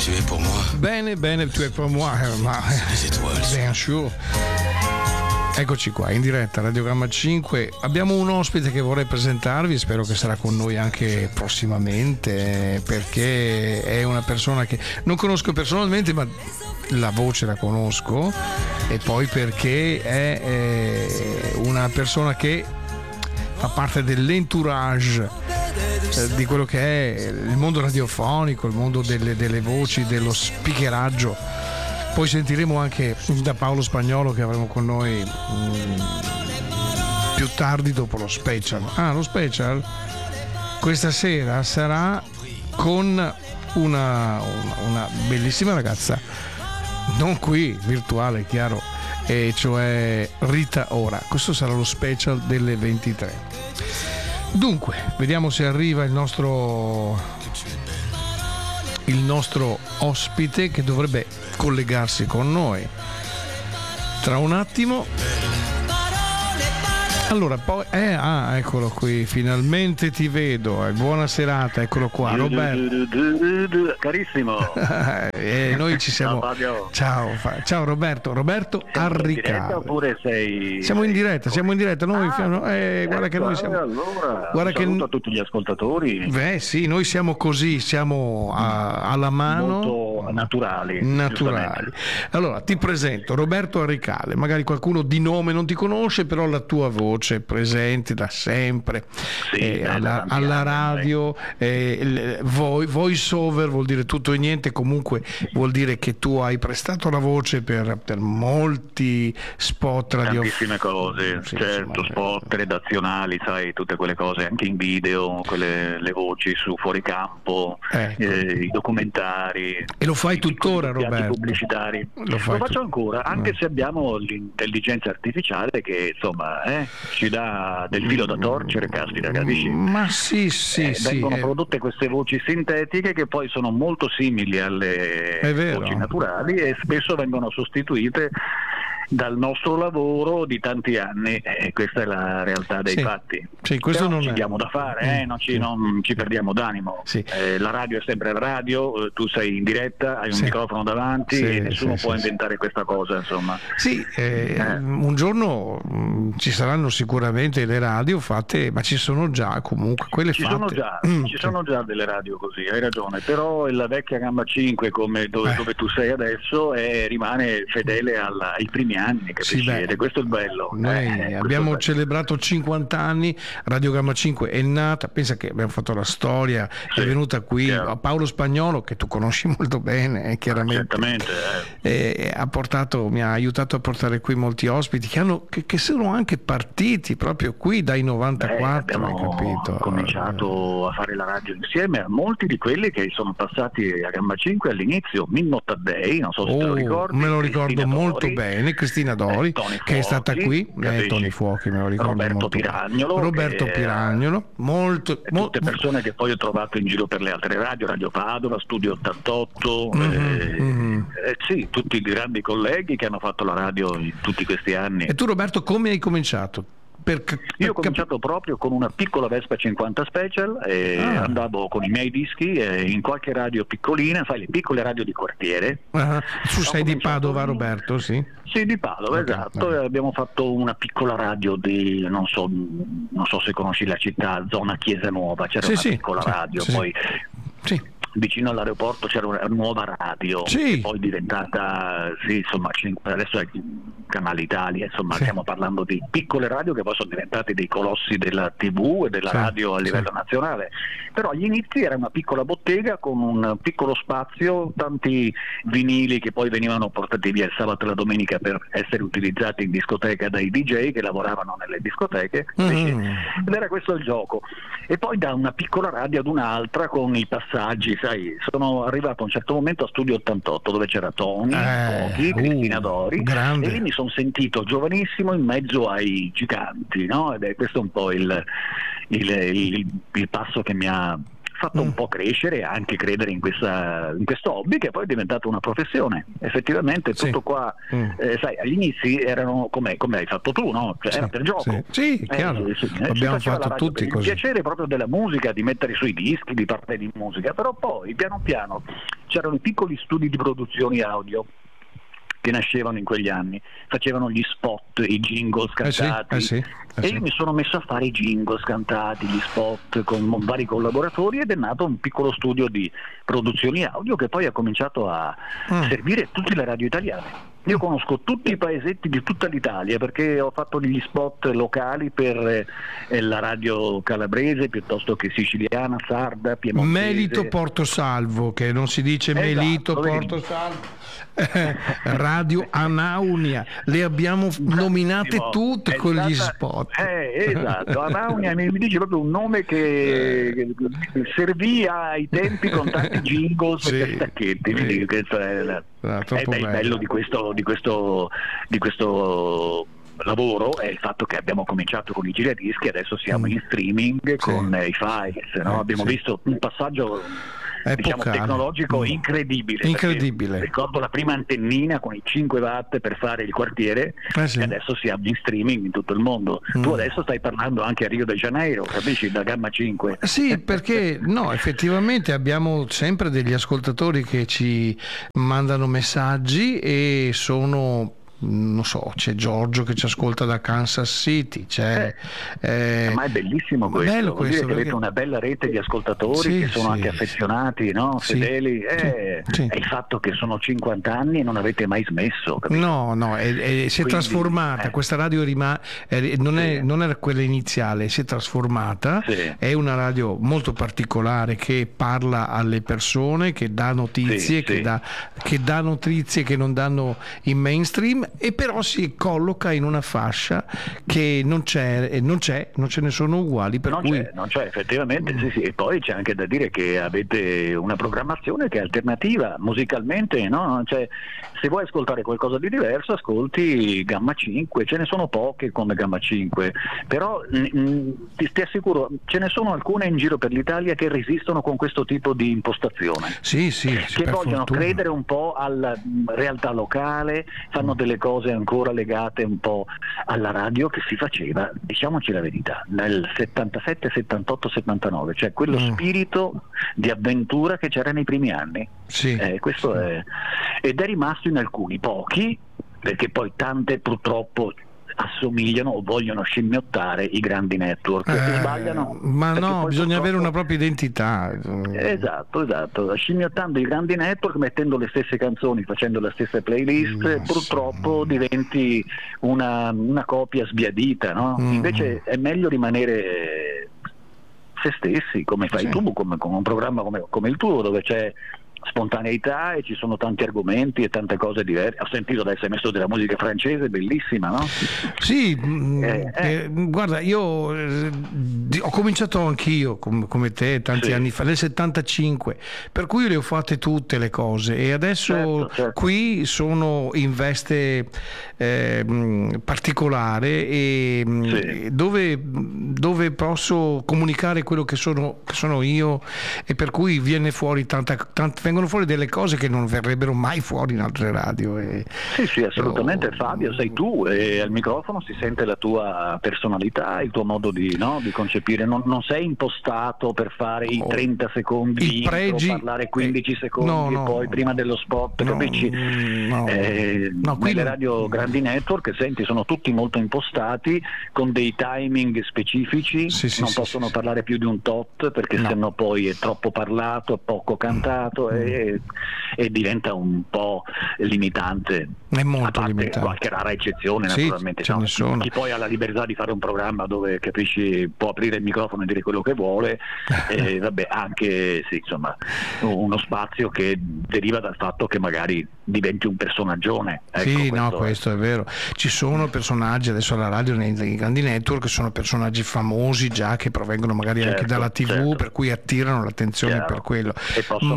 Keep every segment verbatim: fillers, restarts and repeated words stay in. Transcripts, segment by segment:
Tu es pour moi. Bene, bene, tu es pour moi, ma bien sûr. Eccoci qua in diretta Radiogramma cinque. Abbiamo un ospite che vorrei presentarvi, spero che sarà con noi anche prossimamente, perché è una persona che non conosco personalmente, ma la voce la conosco, e poi perché è, è una persona che fa parte dell'entourage eh, di quello che è il mondo radiofonico, il mondo delle, delle voci, dello speakeraggio. Poi sentiremo anche da Paolo Spagnolo, che avremo con noi mh, più tardi dopo lo special. Ah, lo special questa sera sarà con una, una, una bellissima ragazza, non qui, virtuale, chiaro, e cioè Rita Ora. Questo sarà lo special delle ventitré. Dunque, vediamo se arriva il nostro il nostro ospite, che dovrebbe collegarsi con noi tra un attimo. Allora, poi eh, ah, eccolo qui, finalmente ti vedo. Eh, buona serata, eccolo qua, Roberto. Carissimo. E noi ci siamo. Ciao Fabio. Ciao, fa... ciao Roberto, Roberto Arricale. Oppure sei Siamo in diretta, siamo in diretta. Noi ah, eh, guarda che noi siamo. Allora, guarda un saluto che a tutti gli ascoltatori. Beh, sì, noi siamo così, siamo a, alla mano. Molto naturali. Naturali. Allora, ti presento Roberto Arricale. Magari qualcuno di nome non ti conosce, però la tua voce presente da sempre, sì, eh, alla, alla, alla radio, eh, voice over vuol dire tutto e niente, comunque vuol dire che tu hai prestato la voce per, per molti spot radio, tantissime cose, sì, certo, sì, spot redazionali, sai, tutte quelle cose, anche in video, quelle, le voci su Fuoricampo, ecco. eh, i documentari, e lo fai tuttora, Roberto? Pubblicitari. Lo, lo faccio tu- ancora, anche eh. se abbiamo l'intelligenza artificiale che insomma eh, ci dà del filo da torcere, caspita, capisci? Ma sì, sì, eh, sì. Vengono eh. prodotte queste voci sintetiche che poi sono molto simili alle voci naturali e spesso vengono sostituite dal nostro lavoro di tanti anni, e questa è la realtà dei sì, fatti. Sì, questo Però non ci è... diamo da fare, eh, non, ci, non ci perdiamo d'animo. Sì. Eh, la radio è sempre la radio, tu sei in diretta, hai un sì. microfono davanti, sì, e nessuno sì, può sì, inventare sì. questa cosa, insomma. Sì, eh, eh. un giorno mh, ci saranno sicuramente le radio fatte, ma ci sono già comunque quelle ci fatte. Sono già, mm, ci sì. sono già delle radio così, hai ragione, però la vecchia Gamma cinque, come dove, eh. dove tu sei adesso, è, rimane fedele alla, ai primi anni, capisci? Sì, ed è questo il bello. Noi eh, abbiamo bello. celebrato cinquanta anni, Radiogramma cinque è nata, pensa che abbiamo fatto la storia, sì, è venuta qui chiaro. Paolo Spagnolo, che tu conosci molto bene, eh, chiaramente, certamente, eh. Eh, ha portato, mi ha aiutato a portare qui molti ospiti che, hanno, che, che sono anche partiti proprio qui dai novantaquattro. Beh, hai capito? Abbiamo cominciato a fare la radio insieme a molti di quelli che sono passati a Gamma cinque all'inizio. Mimmo Taddei, non so se oh, te lo ricordi. me lo ricordo Cristina molto Dori, bene, Cristina Dori, eh, Tony che è stata Fuochi, qui, eh, Tony Fuochi, me lo ricordo Roberto molto Piragnolo, Roberto che, Piragnolo, molto, tutte molto persone che poi ho trovato in giro per le altre radio, Radio Padova, Studio ottantotto, mm-hmm, eh, mm-hmm. Eh, sì, tutti i grandi colleghi che hanno fatto la radio in tutti questi anni. E tu, Roberto, come hai cominciato? Per, per Io ho cominciato cap- proprio con una piccola Vespa cinquanta Special e ah. andavo con i miei dischi e in qualche radio piccolina, fai le piccole radio di quartiere. Uh-huh. Tu sei di Padova, in... Roberto, sì? Sì, di Padova, okay, esatto. Okay. E abbiamo fatto una piccola radio di, non so, non so se conosci la città, zona Chiesa Nuova, c'era sì, una sì, piccola sì, radio, sì, poi... Sì. Vicino all'aeroporto c'era una nuova radio, sì. che poi è diventata, sì, insomma, adesso è Canale Italia, insomma, sì. Stiamo parlando di piccole radio che poi sono diventate dei colossi della tivù e della sì. radio a livello sì. nazionale. Però agli inizi era una piccola bottega con un piccolo spazio, tanti vinili che poi venivano portati via il sabato e la domenica per essere utilizzati in discoteca dai D J che lavoravano nelle discoteche, mm. ed era questo il gioco. E poi da una piccola radio ad un'altra con i passaggi, sai, sono arrivato a un certo momento a Studio ottantotto dove c'era Tony, eh, Pochi, uh, Cristina Dori, grande. E lì mi sono sentito giovanissimo in mezzo ai giganti, no? Ed è questo un po' il, il, il, il passo che mi ha fatto mm. un po' crescere e anche credere in, questa, in questo hobby che poi è diventato una professione. Effettivamente tutto sì. qua, mm. eh, sai, agli inizi erano come, come hai fatto tu, no? Cioè, sì, era per gioco. Sì, sì eh, chiaro. sì, sì. Abbiamo fatto tutti per così. Il piacere proprio della musica, di mettere sui dischi, di parlare di musica, però poi piano piano c'erano i piccoli studi di produzioni audio che nascevano in quegli anni, facevano gli spot, i jingle cantati, eh sì, eh sì, eh e sì. io mi sono messo a fare i jingle cantati, gli spot con vari collaboratori ed è nato un piccolo studio di produzioni audio che poi ha cominciato a Mm. servire tutte le radio italiane. Io conosco tutti i paesetti di tutta l'Italia perché ho fatto degli spot locali per eh, la radio calabrese piuttosto che siciliana, sarda, piemontese. Melito Porto Salvo, che non si dice Esatto, Melito vedi. Porto Salvo. Eh, Radio Anaunia, le abbiamo nominate Bravissimo. tutte È con gli stata- spot. Eh, esatto, Anaunia mi, mi dice proprio un nome che, che servì ai tempi con tanti jingles Sì, e stacchetti. sì. Quindi questo è, la- Ah, è troppo beh, il bello. bello di questo, di questo, di questo lavoro è il fatto che abbiamo cominciato con i giradischi, adesso siamo Mm. in streaming con Sì. i files, no? Eh, abbiamo sì. visto un passaggio diciamo, Epocale. tecnologico Mm. incredibile. perché Incredibile. Ricordo la prima antennina con i cinque watt per fare il quartiere Eh sì. e adesso siamo in streaming in tutto il mondo. Mm. Tu adesso stai parlando anche a Rio de Janeiro, capisci? Da Gamma cinque. Sì, perché no, effettivamente abbiamo sempre degli ascoltatori che ci mandano messaggi e sono, non so, c'è Giorgio che ci ascolta da Kansas City, c'è eh, Ma è bellissimo questo, bello vuol questo dire che avete perché- una bella rete di ascoltatori Sì, che sono sì. anche affezionati, no? Sì, fedeli. Eh, sì, sì. È il fatto che sono cinquanta anni e non avete mai smesso, capito? No, no, è- è- si è Quindi, trasformata, eh. questa radio rima- è- non, è, Sì. non era quella iniziale, si è trasformata, Sì. è una radio molto particolare che parla alle persone, che dà notizie, Sì, che, sì. Dà, che dà notizie che non danno in mainstream e però si colloca in una fascia che non c'è, e non c'è, non ce ne sono uguali, per Non cui c'è, non c'è effettivamente, sì, sì. E poi c'è anche da dire che avete una programmazione che è alternativa musicalmente, no? Cioè, se vuoi ascoltare qualcosa di diverso ascolti Gamma cinque, ce ne sono poche come Gamma cinque, però mh, ti, ti assicuro ce ne sono alcune in giro per l'Italia che resistono con questo tipo di impostazione. sì, sì, sì, Che per vogliono fortuna. credere un po' alla mh, realtà locale, fanno delle cose ancora legate un po' alla radio che si faceva, diciamoci la verità, nel settantasette, settantotto, settantanove, cioè quello Mm. spirito di avventura che c'era nei primi anni. Sì. Eh, questo è, ed è rimasto in alcuni, pochi, perché poi tante purtroppo assomigliano o vogliono scimmiottare i grandi network. Eh, e sbagliano. ma perché no, poi bisogna avere purtroppo- una propria identità. Esatto, esatto, scimmiottando i grandi network, mettendo le stesse canzoni, facendo la stessa playlist, Mm, purtroppo sì. diventi una, una copia sbiadita, no? Mm. Invece è meglio rimanere se stessi, come fai Sì. tu, come, con un programma come, come il tuo, dove c'è spontaneità e ci sono tanti argomenti e tante cose diverse. Ho sentito adesso hai messo della musica francese bellissima, no? Sì, mh, Eh, eh. eh, guarda, io eh, di- ho cominciato anch'io com- come te tanti Sì. anni fa, nel settantacinque, per cui le ho fatte tutte le cose e adesso Certo, certo. qui sono in veste eh, mh, particolare e mh, Sì. dove, dove posso comunicare quello che sono, che sono io e per cui viene fuori tanta, tant- vengono fuori delle cose che non verrebbero mai fuori in altre radio. E, Sì, sì, assolutamente. Oh. Fabio, sei tu e al microfono si sente la tua personalità, il tuo modo di, no, di concepire. Non, non sei impostato per fare i Oh. trenta secondi I di intro, pregi- parlare quindici eh, secondi no, e no. poi prima dello spot, No, capisci? no. Eh, No, qui nelle non- radio grandi network, senti, sono tutti molto impostati con dei timing specifici, Sì, sì, non sì, possono sì, parlare più di un tot perché No. sennò poi è troppo parlato, poco cantato e, e diventa un po' limitante. È A molto parte limitante. qualche rara eccezione, Sì, naturalmente, ce no? ne sono. Chi poi ha la libertà di fare un programma dove capisci può aprire il microfono e dire quello che vuole, e vabbè, anche sì, insomma, uno spazio che deriva dal fatto che magari diventi un personaggione. Ecco, Sì, questo no, è. questo è vero. Ci sono personaggi adesso alla radio nei, nei grandi network che sono personaggi famosi già che provengono magari anche Certo, dalla tivù, certo. per cui attirano l'attenzione Chiaro. per quello. E possono Mm. anche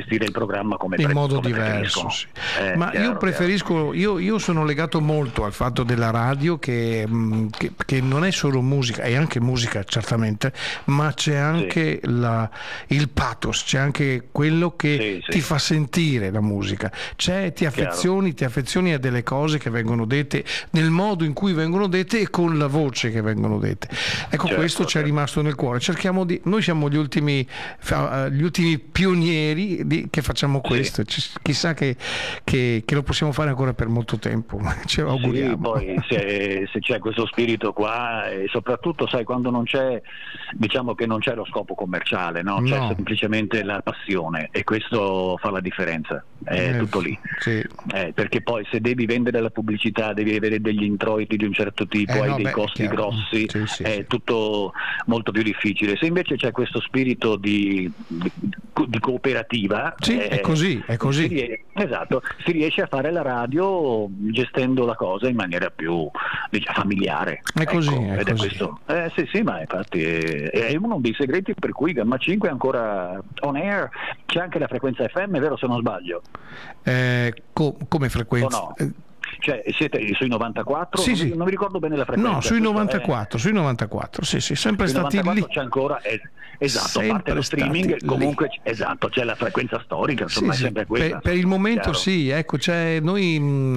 gestire il programma come in pre- modo come diverso, sì. eh, ma chiaro, io preferisco io, io sono legato molto al fatto della radio che, che, che non è solo musica, è anche musica certamente, ma c'è anche sì. la, il pathos, c'è anche quello che sì, ti sì. fa sentire la musica, c'è, ti affezioni, ti affezioni a delle cose che vengono dette nel modo in cui vengono dette e con la voce che vengono dette. Ecco, certo, questo ci è rimasto nel cuore. Cerchiamo di, noi siamo gli ultimi, gli ultimi pionieri di, che facciamo questo. Sì. Chissà che, che, che lo possiamo fare ancora per molto tempo. Ce lo auguriamo. Sì, poi se, se c'è questo spirito qua, e soprattutto sai quando non c'è, diciamo che non c'è lo scopo commerciale, no? C'è no. semplicemente la passione e questo fa la differenza. È eh, tutto lì. Sì. Eh, perché poi se devi vendere la pubblicità, devi avere degli introiti di un certo tipo, eh, hai no, dei beh, costi grossi, sì, sì, è sì. tutto molto più difficile. Se invece c'è questo spirito di, di, di cooperativa, sì, eh, è così, è così. Si ries- esatto, si riesce a fare la radio gestendo la cosa in maniera più diciamo, familiare. È così, ecco, è ed così. È questo. Eh, sì, sì, ma infatti è, è uno dei segreti per cui Gamma cinque è ancora on air. C'è anche la frequenza F M, vero se non sbaglio? Eh, co- come frequenza? O no? Cioè siete sui novantaquattro? Sì, non, sì. Mi, non mi ricordo bene la frequenza. No, sui novantaquattro, è... sui novantaquattro, sì, sì, sempre sui stati novantaquattro lì. c'è ancora, eh, esatto, sempre a parte lo streaming, lì. comunque esatto, c'è la frequenza storica, insomma, sì, è sempre sì. quella. Per, per il momento chiaro. sì, ecco, c'è noi mh,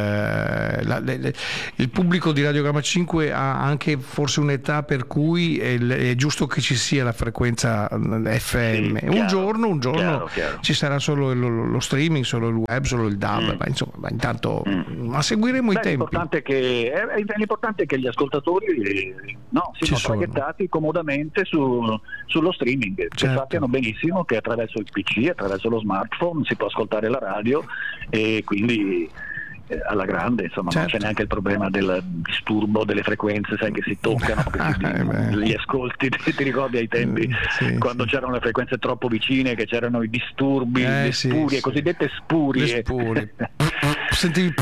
eh, la, le, le, il pubblico di Radio Gamma cinque ha anche forse un'età per cui è, è giusto che ci sia la frequenza F M. Sì, un chiaro, giorno, un giorno chiaro, chiaro. ci sarà solo lo, lo streaming, solo il web, solo il D A B, mm. ma insomma, ma intanto mm. ma seguiremo Beh, i tempi. L'importante è, che, è, è l'importante è che gli ascoltatori no, siano traghettati comodamente su, sullo streaming, certo. Che sappiano benissimo che attraverso il P C, attraverso lo smartphone si può ascoltare la radio e quindi eh, alla grande, insomma, certo. Non c'è neanche il problema del disturbo delle frequenze, sai che si toccano, che si, eh, gli ascolti, ti, ti ricordi ai tempi sì, quando sì. c'erano le frequenze troppo vicine, che c'erano i disturbi, eh, le sì, spurie, sì. cosiddette spurie. Le spurie. Sentivi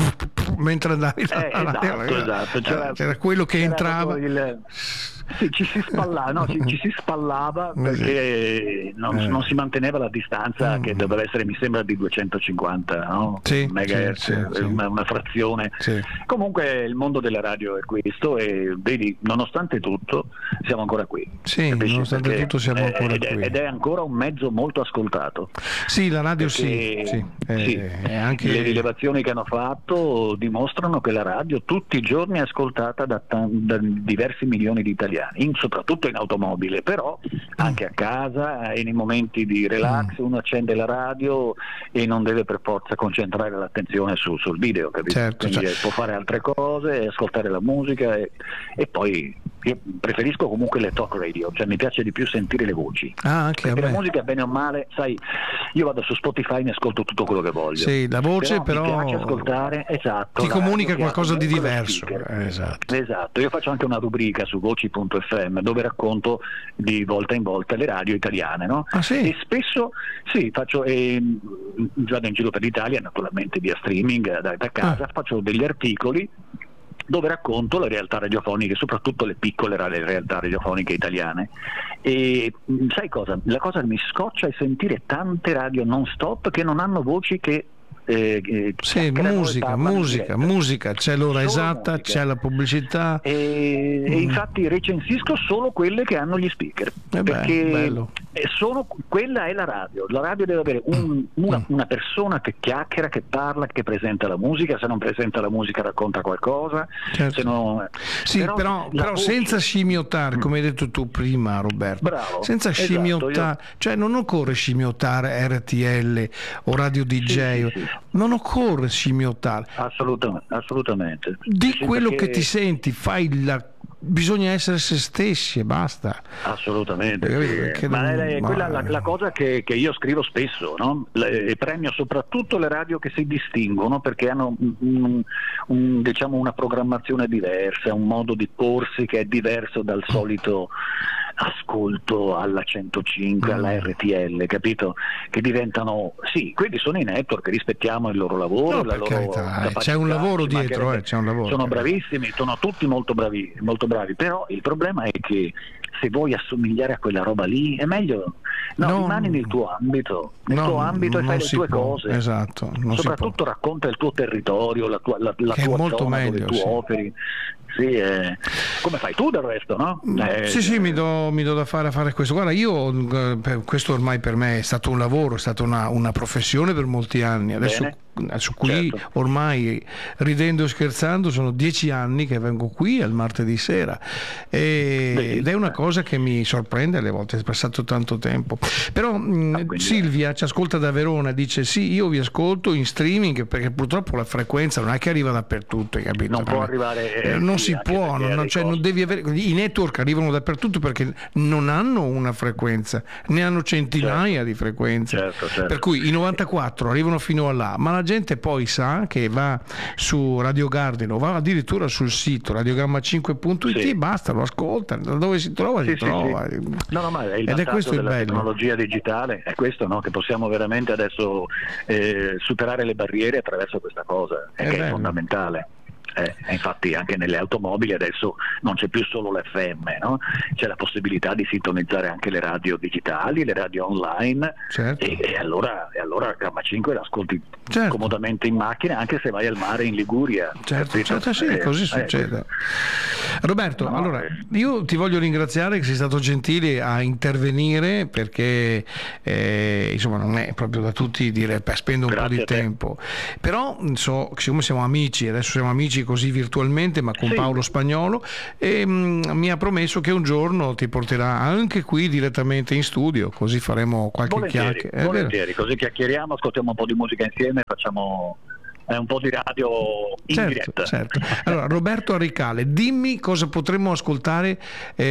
mentre andavi eh, esatto, esatto. C'era, c'era quello che c'era entrava il... sì, ci si spallava, no, ci, ci si spallava perché non, non si manteneva la distanza mm. che doveva essere, mi sembra, di duecentocinquanta no? sì, megahertz, sì, sì, una, una frazione. Sì. Comunque il mondo della radio è questo e vedi, nonostante tutto siamo ancora qui. Sì, capisci? nonostante Perché tutto siamo ancora ed è, qui. Ed è ancora un mezzo molto ascoltato. Sì, la radio perché, sì, sì. Eh, sì. È anche... Le rilevazioni che hanno fatto dimostrano che la radio tutti i giorni è ascoltata da, t- da diversi milioni di italiani, in, soprattutto in automobile, però anche a casa e nei momenti di relax uno accende la radio e non deve per forza concentrare l'attenzione su, sul video, capito? Certo, Quindi certo. può fare altre cose, ascoltare la musica e, e poi io preferisco comunque le talk radio, cioè mi piace di più sentire le voci. Ah, anche perché a me. La musica, bene o male, sai, io vado su Spotify e mi ascolto tutto quello che voglio. Sì, la voce però, però mi piace ascoltare, esatto, ti comunica radio, qualcosa di diverso. diverso. Esatto. Esatto, io faccio anche una rubrica su voci punto effe emme dove racconto di volta in volta le radio italiane, no? Ah, sì? E spesso sì, faccio eh, vado in giro per l'Italia, naturalmente via streaming da, da casa, ah. faccio degli articoli dove racconto le realtà radiofoniche, soprattutto le piccole realtà radiofoniche italiane. E sai cosa? La cosa che mi scoccia è sentire tante radio non stop che non hanno voci che Eh, eh, sì, musica, musica, musica, c'è l'ora solo esatta, musica. C'è la pubblicità e, mm. e infatti recensisco solo quelle che hanno gli speaker, eh perché beh, sono, quella è la radio. La radio deve avere un, una, una persona che chiacchiera, che parla, che presenta la musica. Se non presenta la musica racconta qualcosa, certo. se no, sì, però, però, però voce... senza scimmiottare, come hai detto tu prima, Roberto. Bravo, senza esatto, scimmiottare, io... cioè non occorre scimmiottare R T L o Radio D J, sì, sì, sì. non occorre scimmiottare, assolutamente, assolutamente. di sì, quello perché... che ti senti, fai la bisogna essere se stessi e basta. Assolutamente, sì. Ma è quella la, la cosa che, che io scrivo spesso, no? Le, e premio soprattutto le radio che si distinguono perché hanno un, un, un, diciamo una programmazione diversa, un modo di porsi che è diverso dal solito ascolto alla centocinque, alla R T L, capito? Che diventano, sì, quelli sono i network, rispettiamo il loro lavoro, no, la loro carità, c'è un lavoro dietro, eh, c'è un lavoro. Sono bravissimi, sono tutti molto bravi, molto bravi, però il problema è che se vuoi assomigliare a quella roba lì è meglio No, non, rimani nel tuo ambito, nel no, tuo ambito e fai le tue può, cose. Esatto. Non soprattutto racconta il tuo territorio, la tua, la, la che tua è molto zona meglio, dove tu sì. operi. Sì, eh, come fai tu del resto, no? Eh, sì, sì, mi do, mi do da fare a fare questo. Guarda, io eh, questo ormai per me è stato un lavoro, è stata una, una professione per molti anni. Adesso su qui certo. Ormai ridendo e scherzando sono dieci anni che vengo qui al martedì sera e, ed è una cosa che mi sorprende alle volte, è passato tanto tempo. Però mh, ah, Silvia ci ascolta da Verona, dice sì, io vi ascolto in streaming perché purtroppo la frequenza non è che arriva dappertutto, hai capito? Non può arrivare eh, non sì, si può, non, cioè, non devi avere, i network arrivano dappertutto perché non hanno una frequenza, ne hanno centinaia certo. di frequenze, certo, certo. per cui i novantaquattro arrivano fino a là, ma la gente poi sa che va su Radio Garden o va addirittura sul sito radiogramma cinque punto it, sì. basta, lo ascolta, da dove si trova sì, si sì, trova sì. No, no, ma è il ed è questo della il bello. Tecnologia digitale è questo, no? Che possiamo veramente adesso eh, superare le barriere attraverso questa cosa, è, che è fondamentale. Eh, infatti anche nelle automobili adesso non c'è più solo l'F M, no? C'è la possibilità di sintonizzare anche le radio digitali, le radio online, certo. e, e allora, e allora Gamma cinque l'ascolti certo. comodamente in macchina, anche se vai al mare in Liguria. Certo, certo sì, eh, così eh, succede. Roberto, no, allora io ti voglio ringraziare che sei stato gentile a intervenire perché eh, insomma non è proprio da tutti dire beh, spendo un Grazie po' di tempo, però so, siccome siamo amici, adesso siamo amici così virtualmente ma con sì. Paolo Spagnolo e mh, mi ha promesso che un giorno ti porterà anche qui direttamente in studio, così faremo qualche chiacchiera. Volentieri, così chiacchieriamo, ascoltiamo un po' di musica insieme, facciamo è un po' di radio in certo, diretta. Certo. Allora, Roberto Aricale, dimmi cosa potremmo ascoltare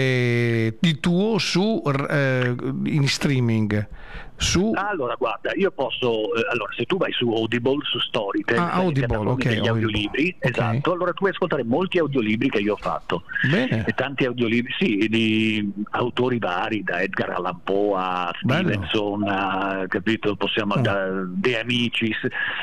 eh, di tuo su eh, in streaming. Su... Allora, guarda, io posso eh, allora se tu vai su Audible, su Storytel, ah, Audible, okay, degli audiolibri, okay. esatto, allora tu puoi ascoltare molti audiolibri che io ho fatto. Bene. E tanti audiolibri, sì, di autori vari, da Edgar Allan Poe a Stevenson, a, capito, possiamo oh. da De Amicis,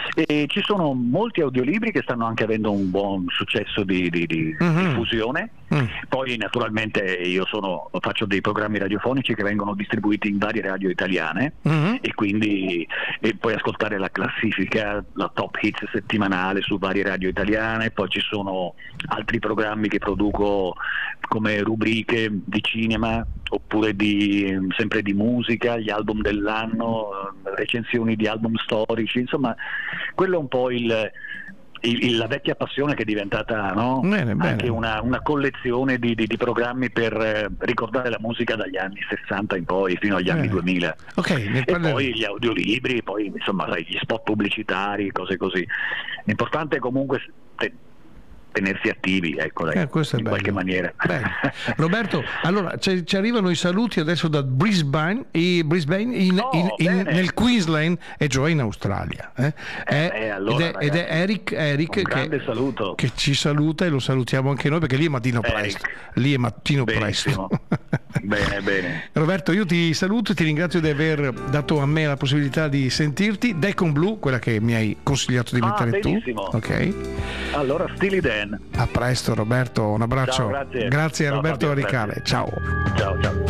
e ci sono molti audiolibri che stanno anche avendo un buon successo di, di, di mm-hmm. diffusione. Mm. Poi naturalmente io sono, faccio dei programmi radiofonici che vengono distribuiti in varie radio italiane. Mm-hmm. E quindi e puoi ascoltare la classifica, la top hits settimanale su varie radio italiane. Poi ci sono altri programmi che produco come rubriche di cinema oppure di, sempre di musica, gli album dell'anno, recensioni di album storici, insomma quello è un po' il la vecchia passione che è diventata no? bene, bene. anche una, una collezione di, di, di programmi per eh, ricordare la musica dagli anni sessanta in poi fino agli bene. anni duemila. Okay, e poi gli audiolibri, poi insomma gli spot pubblicitari, cose così. L'importante è comunque te, tenersi attivi, ecco, dai, eh, questo è in bello. qualche maniera. Bene. Roberto, allora ci, ci arrivano i saluti adesso da Brisbane, e Brisbane in, oh, in, in, nel Queensland e cioè in Australia. Eh? Eh, è, allora, ed, è, ragazzi, ed è Eric, Eric che, saluto. che ci saluta e lo salutiamo anche noi perché lì è mattino Eric. presto. Lì è mattino Benissimo. presto. Bene, bene. Roberto, io ti saluto e ti ringrazio di aver dato a me la possibilità di sentirti. Deacon Blue, quella che mi hai consigliato di mettere ah, benissimo. tu. Ok. Allora, Steely Dan. A presto Roberto, un abbraccio. Ciao, grazie. Grazie a ciao, Roberto Fabio, Aricale. Ciao. Ciao, ciao.